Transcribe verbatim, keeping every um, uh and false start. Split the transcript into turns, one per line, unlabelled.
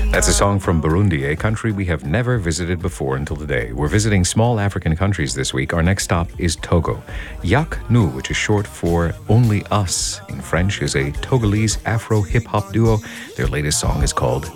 That's a song from Burundi, a country we have never visited before until today. We're visiting small African countries this week. Our next stop is Togo. Yak Nu, which is short for Only Us in French, is a Togolese Afro hip-hop duo. Their latest song is called